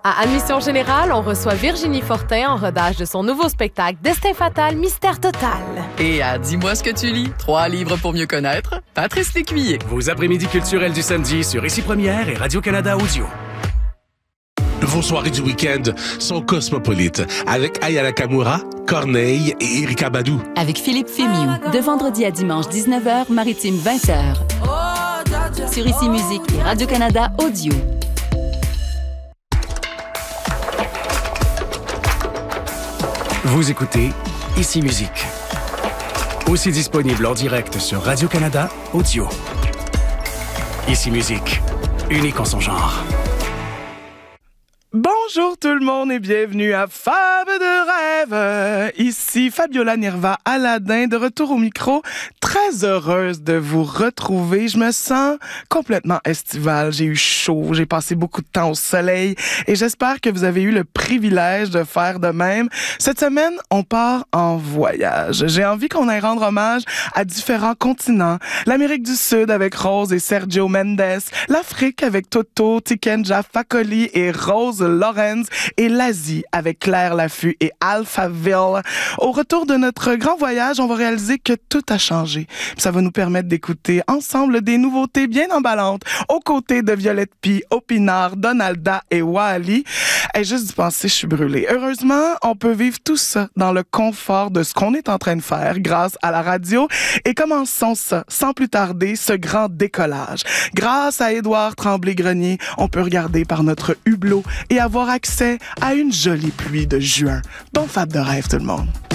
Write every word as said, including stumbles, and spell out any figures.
À Admission Générale, on reçoit Virginie Fortin en rodage de son nouveau spectacle Destin fatal, mystère total. Et à Dis-moi ce que tu lis, trois livres pour mieux connaître, Patrice Lécuyer. Vos après-midi culturels du samedi sur Ici Première et Radio-Canada Audio. Vos soirées du week-end sont cosmopolites avec Aya Nakamura, Corneille et Erika Badou. Avec Philippe Fémiou, de vendredi à dimanche dix-neuf heures, maritime vingt heures. Sur Ici Musique et Radio-Canada Audio. Vous écoutez Ici Musique. Aussi disponible en direct sur Radio-Canada Audio. Ici Musique, unique en son genre. Bonjour tout le monde et bienvenue à Fab de rêve. Ici Fabiola Nirva Aladin, de retour au micro. Très heureuse de vous retrouver. Je me sens complètement estivale. J'ai eu chaud, j'ai passé beaucoup de temps au soleil et j'espère que vous avez eu le privilège de faire de même. Cette semaine, on part en voyage. J'ai envie qu'on aille rendre hommage à différents continents. L'Amérique du Sud avec Rose et Sergio Mendes, l'Afrique avec Toto, Tikenja Fakoli et Rose Lawrence et l'Asie avec Claire Laffut et Alphaville. Au retour de notre grand voyage, on va réaliser que tout a changé. Ça va nous permettre d'écouter ensemble des nouveautés bien emballantes aux côtés de Violette Pie, Opinard, Donalda et Wally. Et juste d'y penser, je suis brûlée. Heureusement, on peut vivre tout ça dans le confort de ce qu'on est en train de faire grâce à la radio. Et commençons ça sans plus tarder, ce grand décollage. Grâce à Édouard Tremblay-Grenier, on peut regarder par notre hublot et avoir accès à une jolie pluie de juin. Bon fab de rêve tout le monde.